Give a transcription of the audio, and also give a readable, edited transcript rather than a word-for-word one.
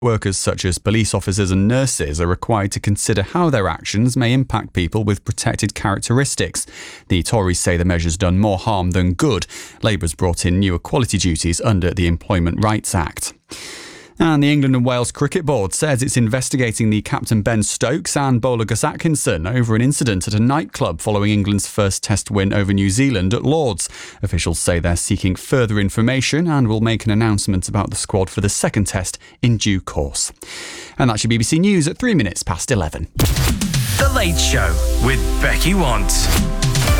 Workers such as police officers and nurses are required to consider how their actions may impact people with protected characteristics. The Tories say the measure's done more harm than good. Labour's brought in new equality duties under the Employment Rights Act. And the England and Wales Cricket Board says it's investigating the captain Ben Stokes and bowler Gus Atkinson over an incident at a nightclub following England's first Test win over New Zealand at Lord's. Officials say they're seeking further information and will make an announcement about the squad for the second Test in due course. And that's your BBC News at 3 minutes past 11. The Late Show with Becky Want.